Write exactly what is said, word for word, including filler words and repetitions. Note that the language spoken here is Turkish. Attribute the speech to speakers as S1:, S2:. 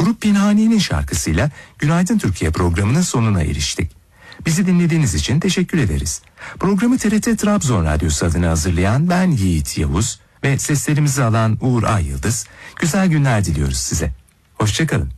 S1: Grup Pinhani'nin şarkısıyla Günaydın Türkiye programının sonuna eriştik. Bizi dinlediğiniz için teşekkür ederiz. Programı T R T Trabzon Radyosu adına hazırlayan ben Yiğit Yavuz ve seslerimizi alan Uğur Ay Yıldız. Güzel günler diliyoruz size. Hoşçakalın.